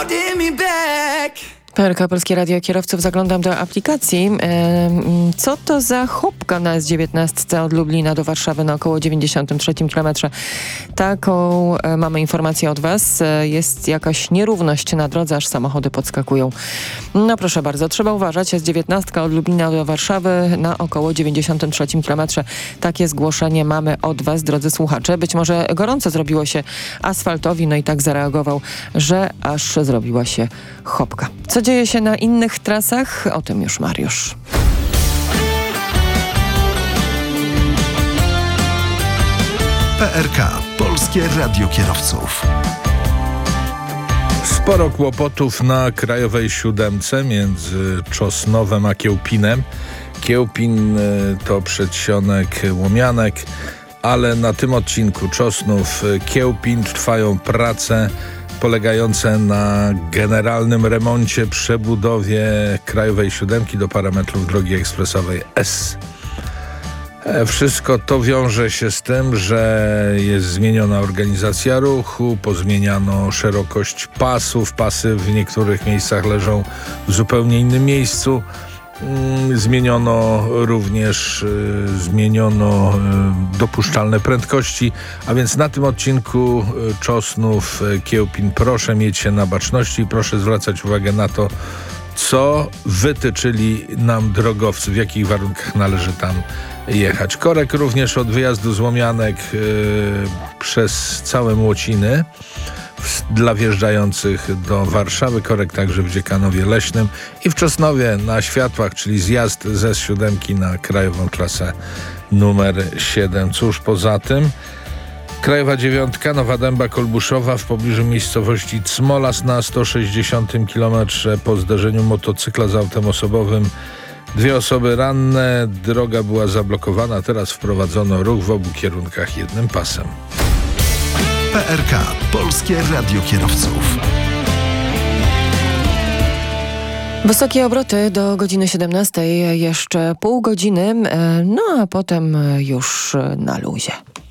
holding me back. PRK Polskie Radio Kierowców. Zaglądam do aplikacji. Co to za chopka na S19 od Lublina do Warszawy na około 93 km? Taką mamy informację od Was. Jest jakaś nierówność na drodze, aż samochody podskakują. No proszę bardzo, trzeba uważać. S19 od Lublina do Warszawy na około 93 km. Takie zgłoszenie mamy od Was, drodzy słuchacze. Być może gorąco zrobiło się asfaltowi, no i tak zareagował, że aż zrobiła się chopka. Co dzieje się na innych trasach? O tym już Mariusz. PRK. Polskie Radio Kierowców. Sporo kłopotów na Krajowej Siódemce między Czosnowem a Kiełpinem. Kiełpin to przedsionek Łomianek, ale na tym odcinku Czosnów-Kiełpin trwają prace polegające na generalnym remoncie, przebudowie Krajowej Siódemki do parametrów drogi ekspresowej S. Wszystko to wiąże się z tym, że jest zmieniona organizacja ruchu, pozmieniano szerokość pasów. Pasy w niektórych miejscach leżą w zupełnie innym miejscu. Zmieniono również dopuszczalne prędkości, a więc na tym odcinku Czosnów-Kiełpin proszę mieć się na baczności i proszę zwracać uwagę na to, co wytyczyli nam drogowcy, w jakich warunkach należy tam jechać. Korek również od wyjazdu z Łomianek przez całe Młociny dla wjeżdżających do Warszawy. Korek także w Dziekanowie Leśnym i w Czosnowie na światłach, czyli zjazd ze S7 na krajową trasę numer 7. Cóż poza tym? Krajowa 9, Nowa Dęba Kolbuszowa w pobliżu miejscowości Cmolas na 160 km po zdarzeniu motocykla z autem osobowym. 2 osoby ranne, droga była zablokowana, teraz wprowadzono ruch w obu kierunkach jednym pasem. PRK. Polskie Radio Kierowców. Wysokie obroty do godziny 17, jeszcze pół godziny, no a potem już na luzie.